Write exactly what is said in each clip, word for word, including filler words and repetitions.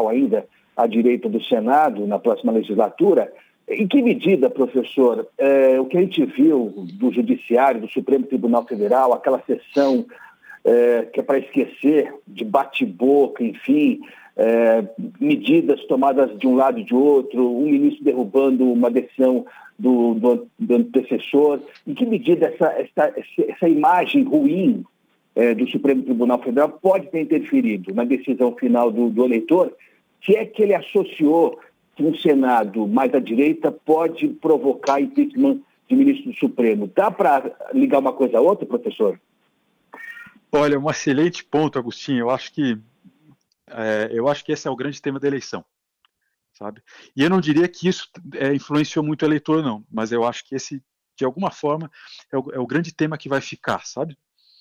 federal ainda à direita do Senado na próxima legislatura. Em que medida, professor, é, o que a gente viu do Judiciário, do Supremo Tribunal Federal, aquela sessão é, que é para esquecer, de bate-boca, enfim, é, medidas tomadas de um lado e de outro, um ministro derrubando uma decisão do, do, do antecessor, em que medida essa, essa, essa imagem ruim é, do Supremo Tribunal Federal pode ter interferido na decisão final do, do eleitor, se é que ele associou um Senado mais à direita pode provocar impeachment de ministro do Supremo. Dá para ligar uma coisa a outra, professor? Olha, um excelente ponto, Agostinho. Eu acho que é, eu acho que esse é o grande tema da eleição, sabe? E eu não diria que isso é, influenciou muito o eleitor, não, mas eu acho que esse, de alguma forma, é o, é o grande tema que vai ficar, sabe?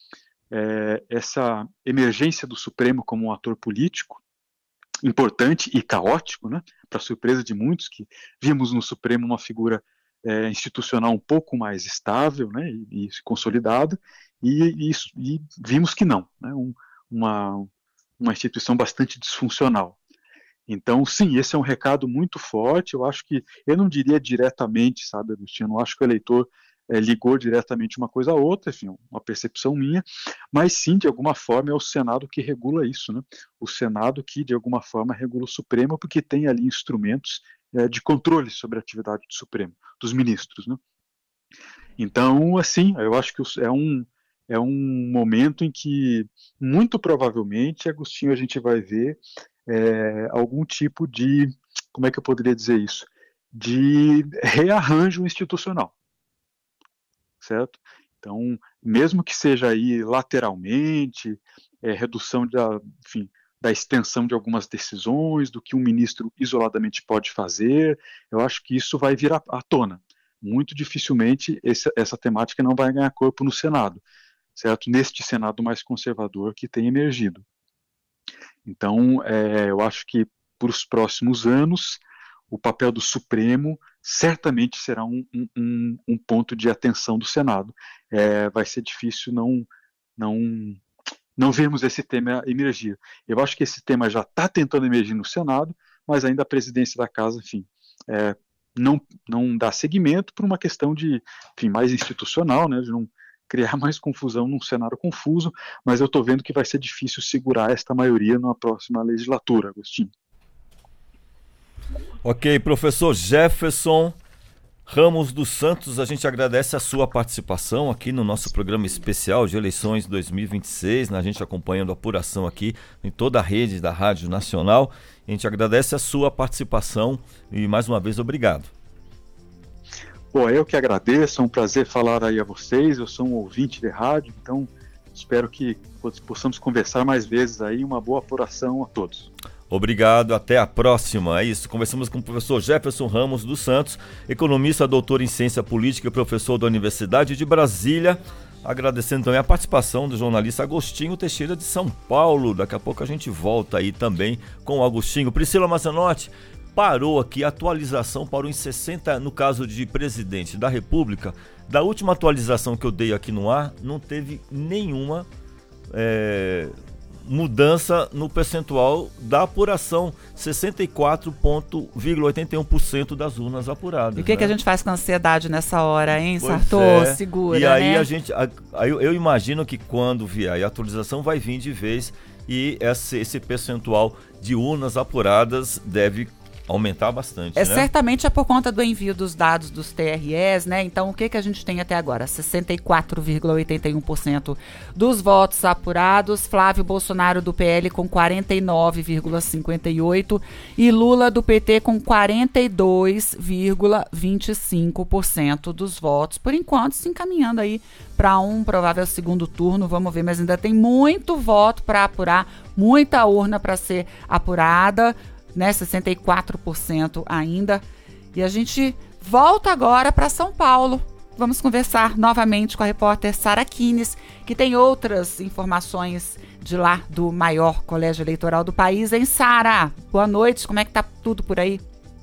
É, essa emergência do Supremo como um ator político importante e caótico, né, para surpresa de muitos, que vimos no Supremo uma figura é, institucional um pouco mais estável, né, e, e consolidada, e, e, e vimos que não, né, um, uma, uma instituição bastante disfuncional. Então, sim, esse é um recado muito forte. Eu acho que, eu não diria diretamente, sabe, Agostinho, eu não acho que o eleitor É, ligou diretamente uma coisa a outra, enfim, uma percepção minha, mas sim, de alguma forma, é o Senado que regula isso, né? O Senado que, de alguma forma, regula o Supremo, porque tem ali instrumentos é, de controle sobre a atividade do Supremo, dos ministros, né? Então, assim, eu acho que é um, é um momento em que, muito provavelmente, Agostinho, a gente vai ver é, algum tipo de, como é que eu poderia dizer isso? De rearranjo institucional. Certo? Então, mesmo que seja aí lateralmente, é, redução da, enfim, da extensão de algumas decisões, do que um ministro isoladamente pode fazer, eu acho que isso vai vir à, à tona. Muito dificilmente esse, essa temática não vai ganhar corpo no Senado, certo? Neste Senado mais conservador que tem emergido. Então, é, eu acho que para os próximos anos, o papel do Supremo certamente será um, um, um ponto de atenção do Senado. É, vai ser difícil não, não, não vermos esse tema emergir. Eu acho que esse tema já está tentando emergir no Senado, mas ainda a presidência da Casa, enfim, é, não, não dá seguimento por uma questão de, enfim, mais institucional, né, de não criar mais confusão num cenário confuso, mas eu estou vendo que vai ser difícil segurar esta maioria na próxima legislatura, Agostinho. Ok, professor Jefferson Ramos dos Santos, a gente agradece a sua participação aqui no nosso programa especial de eleições dois mil e vinte e seis, né? A gente acompanhando a apuração aqui em toda a rede da Rádio Nacional. A gente agradece a sua participação e mais uma vez obrigado. Bom, eu que agradeço, é um prazer falar aí a vocês, eu sou um ouvinte de rádio, então espero que possamos conversar mais vezes aí, uma boa apuração a todos. Obrigado, até a próxima. É isso, conversamos com o professor Jefferson Ramos dos Santos, economista, doutor em ciência política e professor da Universidade de Brasília. Agradecendo também a participação do jornalista Agostinho Teixeira de São Paulo. Daqui a pouco a gente volta aí também com o Agostinho. Priscila Mazzanotti, parou aqui a atualização, parou em sessenta, no caso de presidente da República. Da última atualização que eu dei aqui no ar, não teve nenhuma é, mudança no percentual da apuração, sessenta e quatro vírgula oitenta e um por cento das urnas apuradas. E o que, né? que a gente faz com a ansiedade nessa hora, hein, Pois Sartor? é. Segura, E aí né? a gente, a, aí eu, eu imagino que quando vier a atualização vai vir de vez e esse, esse percentual de urnas apuradas deve aumentar bastante, É, né? certamente é por conta do envio dos dados dos T R Es, né? Então, o que, que a gente tem até agora? sessenta e quatro vírgula oitenta e um por cento dos votos apurados, Flávio Bolsonaro do P L com quarenta e nove vírgula cinquenta e oito por cento e Lula do P T com quarenta e dois vírgula vinte e cinco por cento dos votos. Por enquanto, se encaminhando aí para um provável segundo turno, vamos ver, mas ainda tem muito voto para apurar, muita urna para ser apurada, né, sessenta e quatro por cento ainda. E a gente volta agora para São Paulo. Vamos conversar novamente com a repórter Sara Kines, que tem outras informações de lá do maior colégio eleitoral do país. Hein, Sara? Boa noite, como é que tá tudo por aí?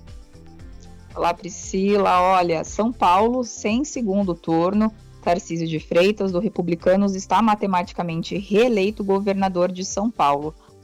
Olá, Priscila. Olha, São Paulo sem segundo turno. Tarcísio de Freitas, do Republicanos, está matematicamente reeleito governador de São Paulo.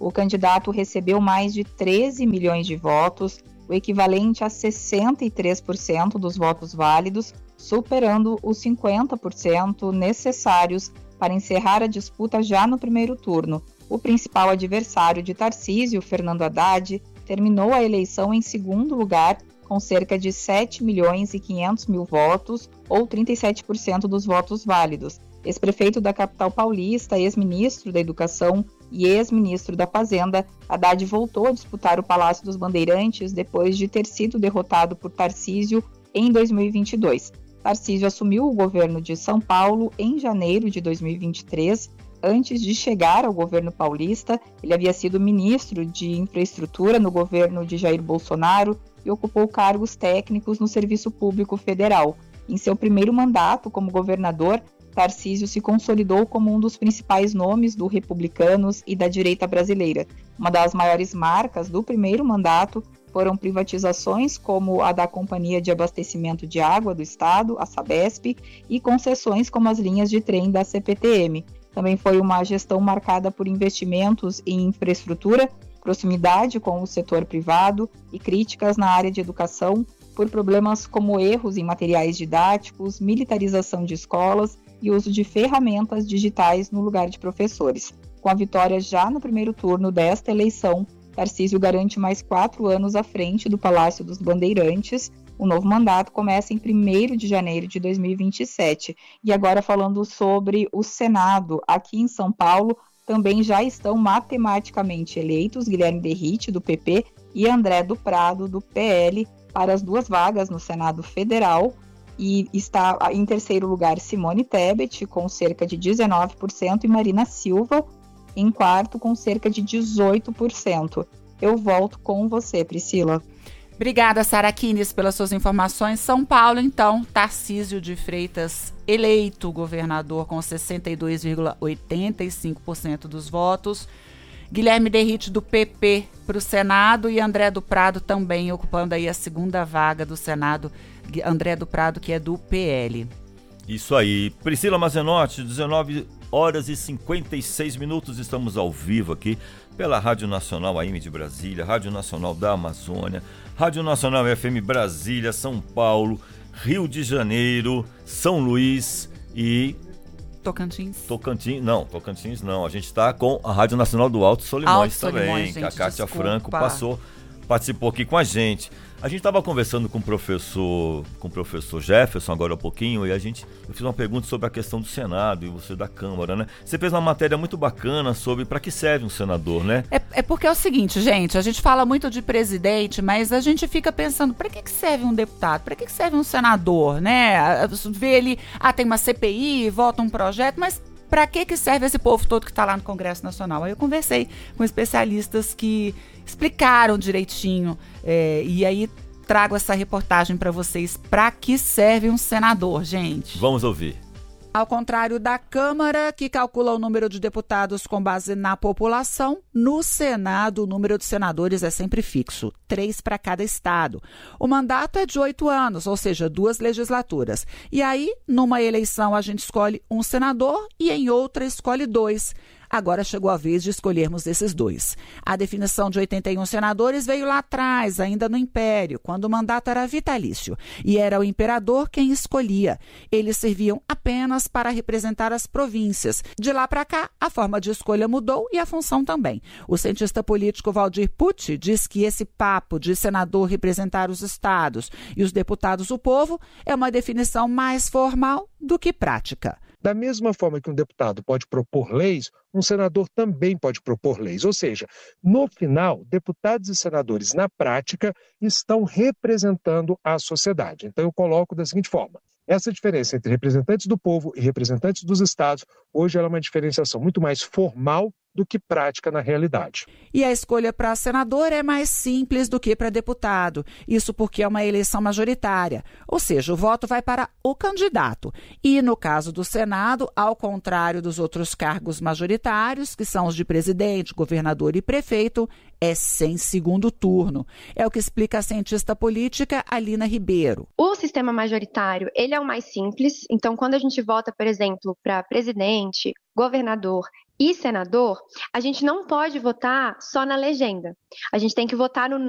o candidato recebeu mais de treze milhões de votos, o equivalente a sessenta e três por cento dos votos válidos, superando os cinquenta por cento necessários para encerrar a disputa já no primeiro turno. O principal adversário de Tarcísio, Fernando Haddad, terminou a eleição em segundo lugar, com cerca de sete milhões e quinhentos mil votos, ou trinta e sete por cento dos votos válidos. Ex-prefeito da capital paulista, ex-ministro da Educação e ex-ministro da Fazenda, Haddad voltou a disputar o Palácio dos Bandeirantes depois de ter sido derrotado por Tarcísio em dois mil e vinte e dois. Tarcísio assumiu o governo de São Paulo em janeiro de dois mil e vinte e três. Antes de chegar ao governo paulista, ele havia sido ministro de Infraestrutura no governo de Jair Bolsonaro e ocupou cargos técnicos no Serviço Público Federal. Em seu primeiro mandato como governador, Tarcísio se consolidou como um dos principais nomes do Republicanos e da direita brasileira. Uma das maiores marcas do primeiro mandato foram privatizações como a da Companhia de Abastecimento de Água do Estado, a Sabesp, e concessões como as linhas de trem da C P T M. Também foi uma gestão marcada por investimentos em infraestrutura, proximidade com o setor privado e críticas na área de educação por problemas como erros em materiais didáticos, militarização de escolas e uso de ferramentas digitais no lugar de professores. Com a vitória já no primeiro turno desta eleição, Tarcísio garante mais quatro anos à frente do Palácio dos Bandeirantes. O novo mandato começa em primeiro de janeiro de dois mil e vinte e sete. E agora falando sobre o Senado, aqui em São Paulo, também já estão matematicamente eleitos Guilherme Derrite, do P P, e André do Prado, do P L, para as duas vagas no Senado Federal. E está em terceiro lugar Simone Tebet, com cerca de dezenove por cento, e Marina Silva, em quarto, com cerca de dezoito por cento. Eu volto com você, Priscila. Obrigada, Sara Kines, pelas suas informações. São Paulo, então, Tarcísio de Freitas eleito governador com sessenta e dois vírgula oitenta e cinco por cento dos votos. Guilherme Derrite, do P P, para o Senado, e André do Prado também ocupando aí a segunda vaga do Senado. André do Prado, que é do P L. Isso aí. Priscila Mazenotti, dezenove horas e cinquenta e seis minutos, estamos ao vivo aqui pela Rádio Nacional A M de Brasília, Rádio Nacional da Amazônia, Rádio Nacional F M Brasília, São Paulo, Rio de Janeiro, São Luís e... Tocantins. Tocantins, não, Tocantins não. A gente está com a Rádio Nacional do Alto Solimões Alto também, Solimões, gente, que a Kátia desculpa. Franco passou, participou aqui com a gente. A gente estava conversando com o professor, com o professor Jefferson agora há pouquinho, e a gente, eu fiz uma pergunta sobre a questão do Senado e você da Câmara, né? Você fez uma matéria muito bacana sobre para que serve um senador, né? É, é porque é o seguinte, gente, a gente fala muito de presidente, mas a gente fica pensando, para que, que serve um deputado? Para que, que serve um senador, né? Vê ele, ah, tem uma C P I, vota um projeto, mas para que, que serve esse povo todo que está lá no Congresso Nacional? Aí eu conversei com especialistas que explicaram direitinho, é, e aí trago essa reportagem para vocês. Para que serve um senador, gente? Vamos ouvir. Ao contrário da Câmara, que calcula o número de deputados com base na população, no Senado o número de senadores é sempre fixo, três para cada estado. O mandato é de oito anos, ou seja, duas legislaturas. E aí, numa eleição, a gente escolhe um senador e em outra escolhe dois. Agora chegou a vez de escolhermos esses dois. A definição de oitenta e um senadores veio lá atrás, ainda no Império, quando o mandato era vitalício. E era o imperador quem escolhia. Eles serviam apenas para representar as províncias. De lá para cá, a forma de escolha mudou e a função também. O cientista político Valdir Pucci diz que esse papo de senador representar os estados e os deputados o povo é uma definição mais formal do que prática. Da mesma forma que um deputado pode propor leis, um senador também pode propor leis. Ou seja, no final, deputados e senadores, na prática, estão representando a sociedade. Então, eu coloco da seguinte forma. Essa diferença entre representantes do povo e representantes dos estados, hoje ela é uma diferenciação muito mais formal do que prática na realidade. E a escolha para senador é mais simples do que para deputado. Isso porque é uma eleição majoritária, ou seja, o voto vai para o candidato. E no caso do Senado, ao contrário dos outros cargos majoritários, que são os de presidente, governador e prefeito, é sem segundo turno. É o que explica a cientista política Alina Ribeiro. O sistema majoritário, ele é o mais simples. Então, quando a gente vota, por exemplo, para presidente, governador e senador, a gente não pode votar só na legenda. A gente tem que votar no